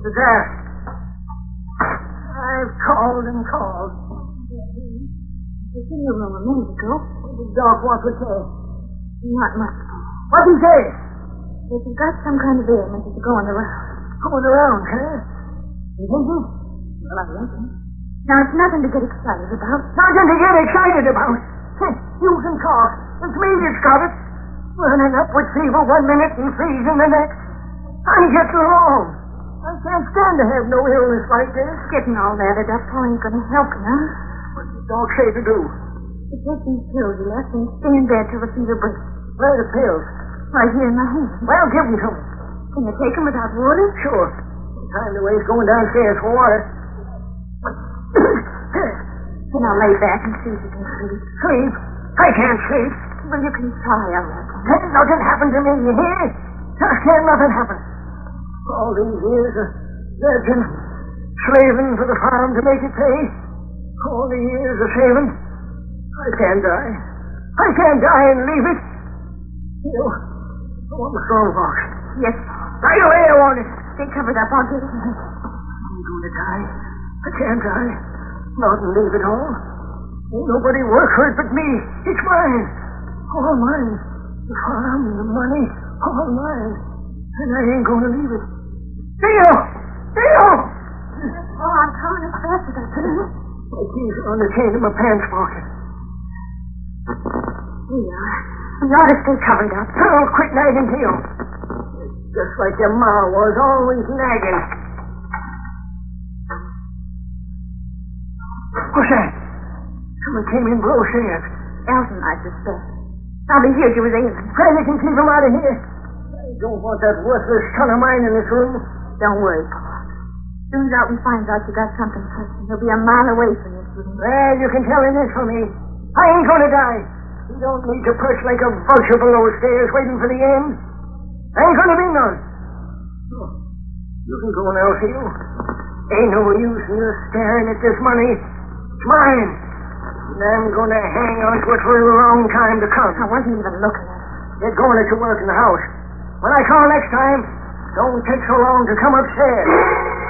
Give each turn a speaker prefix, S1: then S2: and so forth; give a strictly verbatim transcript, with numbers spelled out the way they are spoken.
S1: Who's there? I've called and called.
S2: He was in your room a minute ago.
S1: What did Doc want to say?
S2: Not much.
S1: What'd he say?
S2: If you've got some kind of ailment that's going around.
S1: Going around, huh? You think so?
S2: Well, I reckon. Now, it's nothing to get excited about.
S1: Nothing to get excited about. You can talk. It's me that's got it. Running up with fever one minute and freezing the next. I'm getting along. I can't stand to have no illness like this.
S2: Getting all added up, Paul, ain't going to help you, huh?
S1: What did the doc say to do?
S2: To take these pills you left and stay in bed till the fever breaks.
S1: Where are the pills?
S2: Right here in my hand.
S1: Well, give them to me.
S2: Can you take them without water?
S1: Sure. Time to waste going downstairs for water.
S2: Then I'll lay back and see if you can sleep.
S1: Sleep? I can't sleep.
S2: Well, you can try, I reckon.
S1: Can't nothing happen to me, you hear? Just can't nothing happen. All these years of virgin, slaving for the farm to make it pay. All the years of saving. I can't die. I can't die and leave it. You, I want the strong box.
S2: Yes.
S1: Right away, I want it.
S2: Stay covered up, I'll get it.
S1: I'm going to die. I can't die. Not and leave it all. Ain't nobody work for it but me. It's mine. All mine. The farm, the money, all mine. And I ain't going to leave it. Theo! Theo!
S2: Oh, I'm coming as fast as I can.
S1: My keys are on the chain in my pants pocket.
S2: Here you are. You ought to stay covered up.
S1: Oh, quit nagging, Theo. It's just like your ma was, always nagging. What's that? Someone came in below stairs.
S2: Elton, I suspect. Probably heard you was ailing.
S1: Pray you can keep him out of here. I don't want that worthless son of mine in this room.
S2: Don't worry, Paul. As soon as Elton finds out you got something pressing, he'll be a mile away from this room.
S1: Well, you can tell him this for me. I ain't going to die. He don't need to perch like a vulture below stairs waiting for the end. Ain't going to be none. Oh, you can go now, Theo. Ain't no use in you staring at this money. It's mine. And I'm going to hang on to it for a long time to come.
S2: I wasn't even looking at it.
S1: Get going at your work in the house. When I call next time, don't take so long to come upstairs.